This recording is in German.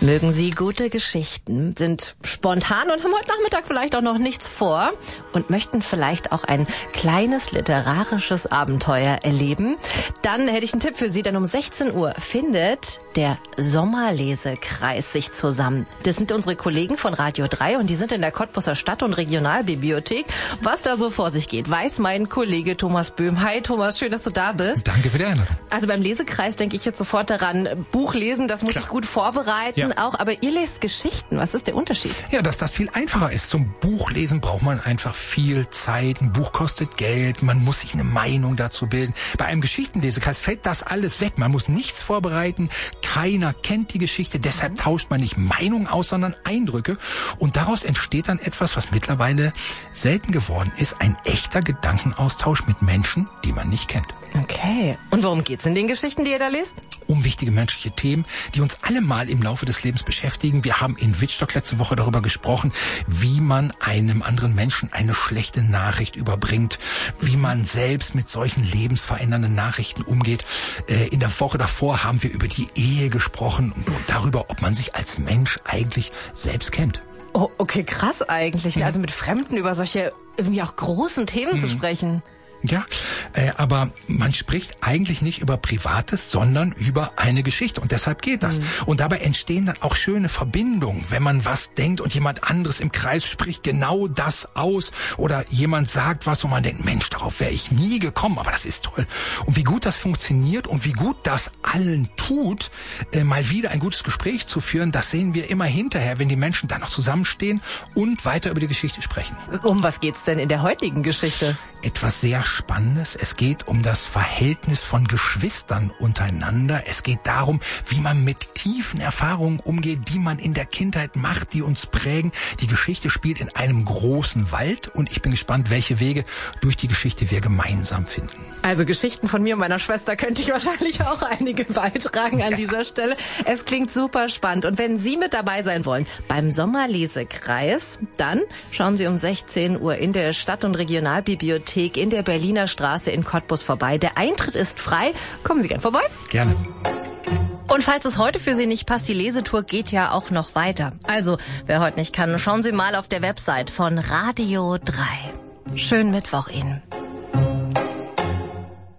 Mögen Sie gute Geschichten, sind spontan und haben heute Nachmittag vielleicht auch noch nichts vor und möchten vielleicht auch ein kleines literarisches Abenteuer erleben? Dann hätte ich einen Tipp für Sie, denn um 16 Uhr findet der Sommerlesekreis sich zusammen. Das sind unsere Kollegen von Radio 3 und die sind in der Cottbuser Stadt- und Regionalbibliothek. Was da so vor sich geht, weiß mein Kollege Thomas Böhm. Hi Thomas, schön, dass du da bist. Danke für die Einladung. Also beim Lesekreis denke ich jetzt sofort daran, Buch lesen, das muss ich gut vorbereiten auch, aber ihr lest Geschichten. Was ist der Unterschied? Ja, dass das viel einfacher ist. Zum Buchlesen braucht man einfach viel Zeit. Ein Buch kostet Geld, man muss sich eine Meinung dazu bilden. Bei einem Geschichtenlesekreis fällt das alles weg. Man muss nichts vorbereiten, keiner kennt die Geschichte, deshalb tauscht man nicht Meinungen aus, sondern Eindrücke. Und daraus entsteht dann etwas, was mittlerweile selten geworden ist, ein echter Gedankenaustausch mit Menschen, die man nicht kennt. Okay. Und worum geht's in den Geschichten, die ihr da lest? Um wichtige menschliche Themen, die uns alle mal im Laufe des Lebens beschäftigen. Wir haben in Wittstock letzte Woche darüber gesprochen, wie man einem anderen Menschen eine schlechte Nachricht überbringt, wie man selbst mit solchen lebensverändernden Nachrichten umgeht. In der Woche davor haben wir über die Ehe gesprochen und darüber, ob man sich als Mensch eigentlich selbst kennt. Oh, okay, krass eigentlich. Also mit Fremden über solche irgendwie auch großen Themen zu sprechen. Ja, aber man spricht eigentlich nicht über Privates, sondern über eine Geschichte. Und deshalb geht das. Und dabei entstehen dann auch schöne Verbindungen, wenn man was denkt und jemand anderes im Kreis spricht genau das aus. Oder jemand sagt was und man denkt, Mensch, darauf wäre ich nie gekommen, aber das ist toll. Und wie gut das funktioniert und wie gut das allen tut, mal wieder ein gutes Gespräch zu führen, das sehen wir immer hinterher, wenn die Menschen dann noch zusammenstehen und weiter über die Geschichte sprechen. Um was geht's denn in der heutigen Geschichte? Etwas sehr Spannendes. Es geht um das Verhältnis von Geschwistern untereinander. Es geht darum, wie man mit tiefen Erfahrungen umgeht, die man in der Kindheit macht, die uns prägen. Die Geschichte spielt in einem großen Wald und ich bin gespannt, welche Wege durch die Geschichte wir gemeinsam finden. Also Geschichten von mir und meiner Schwester könnte ich wahrscheinlich auch einige beitragen an dieser Stelle. Es klingt super spannend. Und wenn Sie mit dabei sein wollen beim Sommerlesekreis, dann schauen Sie um 16 Uhr in der Stadt- und Regionalbibliothek in der Berliner Straße in Cottbus vorbei. Der Eintritt ist frei. Kommen Sie gern vorbei. Gerne. Und falls es heute für Sie nicht passt, die Lesetour geht ja auch noch weiter. Also, wer heute nicht kann, schauen Sie mal auf der Website von Radio 3. Schönen Mittwoch Ihnen.